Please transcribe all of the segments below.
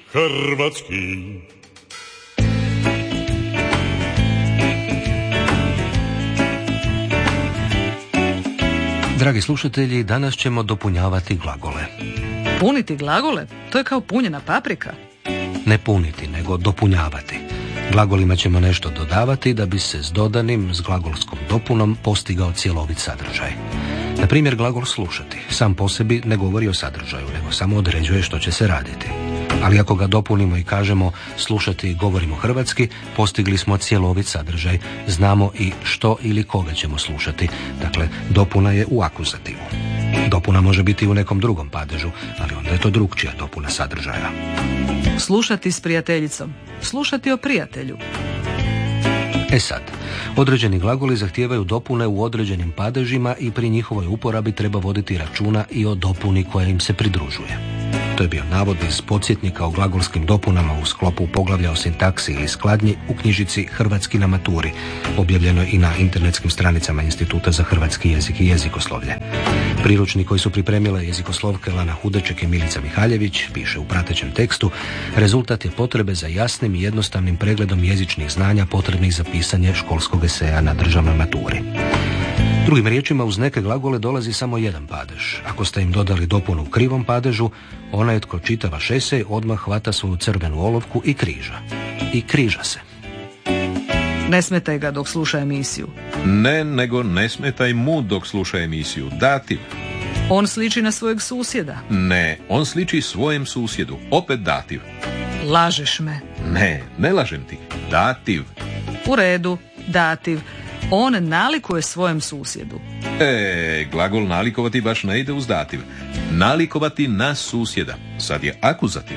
hrvatski. Dragi slušatelji, danas ćemo dopunjavati glagole. Puniti glagole? To je kao punjena paprika. Ne puniti, nego dopunjavati. Glagolima ćemo nešto dodavati da bi se s dodanim, s glagolskom dopunom postigao cjelovit sadržaj. Na primjer, glagol slušati sam po sebi ne govori o sadržaju, nego samo određuje što će se raditi. Ali ako ga dopunimo i kažemo slušati govorimo hrvatski, postigli smo cjelovit sadržaj. Znamo i što ili koga ćemo slušati. Dakle, dopuna je u akuzativu. Dopuna može biti u nekom drugom padežu, ali onda je to drukčija dopuna sadržaja. Slušati s prijateljicom. Slušati o prijatelju. E sad, određeni glagoli zahtijevaju dopune u određenim padežima i pri njihovoj uporabi treba voditi računa i o dopuni koja im se pridružuje. To je bio navod iz podsjetnika o glagolskim dopunama u sklopu poglavlja o sintaksi ili skladnji u knjižici Hrvatski na maturi, objavljeno i na internetskim stranicama Instituta za hrvatski jezik i jezikoslovlje. Priručnik koji su pripremile jezikoslovke Lana Hudeček i Milica Mihaljević piše u pratećem tekstu: rezultat je potrebe za jasnim i jednostavnim pregledom jezičnih znanja potrebnih za pisanje školskog eseja na državnoj maturi. Drugim riječima, uz neke glagole dolazi samo jedan padež. Ako ste im dodali dopunu u krivom padežu, onaj tko čita vaš esej odmah hvata svoju crvenu olovku i križa. I križa se. Ne smetaj ga dok sluša emisiju. Ne, nego ne smetaj mu dok sluša emisiju. Dativ. On sliči na svojeg susjeda. Ne, on sliči svojem susjedu. Opet dativ. Lažeš me. Ne, ne lažem ti. Dativ. U redu, dativ. On nalikuje svojem susjedu. Glagol nalikovati baš ne ide uz dativ. Nalikovati na susjeda. Sad je akuzativ.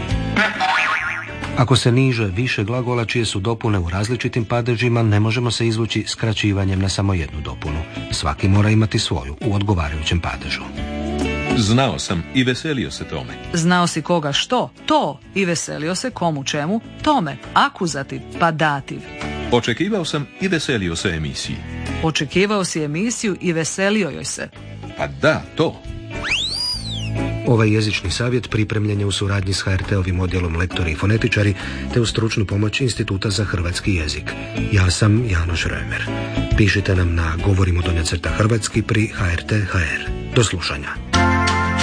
Ako se niže više glagola čije su dopune u različitim padežima, ne možemo se izvući skraćivanjem na samo jednu dopunu. Svaki mora imati svoju u odgovarajućem padežu. Znao sam i veselio se tome. Znao si koga što? To. I veselio se komu čemu? Tome. Akuzativ, pa dativ. Očekivao sam i veselio se emisiji. Očekivao si emisiju i veselio joj se. Pa da, to. Ovaj jezični savjet pripremljen je u suradnji s HRT-ovim odjelom lektori i fonetičari te uz stručnu pomoć Instituta za hrvatski jezik. Ja sam Janoš Römer. Pišite nam na govorimo_hrvatski pri HRT.hr. Do slušanja.